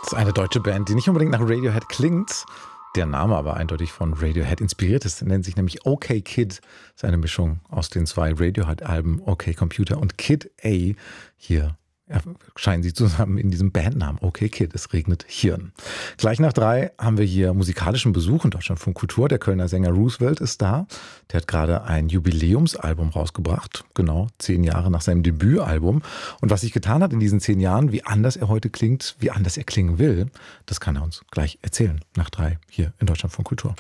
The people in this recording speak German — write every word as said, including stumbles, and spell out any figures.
Das ist eine deutsche Band, die nicht unbedingt nach Radiohead klingt, der Name aber eindeutig von Radiohead inspiriert ist. Er nennt sich nämlich OK Kid. Das ist eine Mischung aus den zwei Radiohead-Alben OK Computer und Kid A. Hier erscheinen sie zusammen in diesem Bandnamen OK Kid. Es regnet Hirn. Gleich nach drei haben wir hier musikalischen Besuch in Deutschlandfunk Kultur. Der Kölner Sänger Roosevelt ist da. Der hat gerade ein Jubiläumsalbum rausgebracht. Genau zehn Jahre nach seinem Debütalbum. Und was sich getan hat in diesen zehn Jahren, wie anders er heute klingt, wie anders er klingen will, das kann er uns gleich erzählen. Nach drei hier in Deutschlandfunk Kultur.